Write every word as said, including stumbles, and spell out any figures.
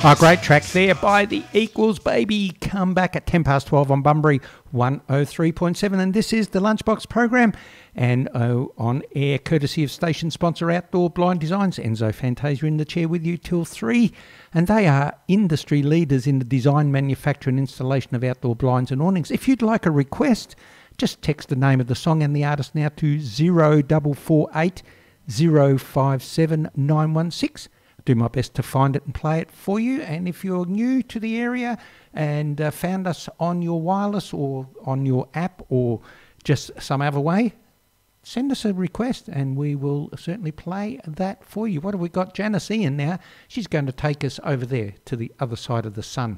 Oh, great track there by the Equals, baby. Come back at ten past twelve on Bunbury one oh three point seven. And this is the Lunchbox program. And oh, on air, courtesy of station sponsor Outdoor Blind Designs. Enzo Fantasia in the chair with you till three. And they are industry leaders in the design, manufacture and installation of outdoor blinds and awnings. If you'd like a request, just text the name of the song and the artist now to zero four four eight zero five seven nine one six. Do my best to find it and play it for you. And if you're new to the area and uh, found us on your wireless or on your app or just some other way, send us a request and we will certainly play that for you. What have we got? Janice Ian now. She's going to take us over there to the other side of the sun.